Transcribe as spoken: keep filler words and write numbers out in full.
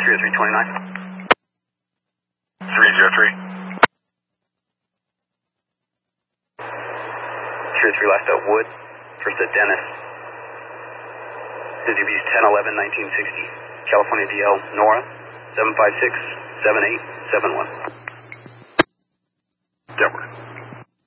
three oh three twenty-nine. three oh three. three oh three last at Wood, first at Dennis. Busy Bees ten eleven nineteen sixty. California D L, Nora, seven five six seven eight seven one.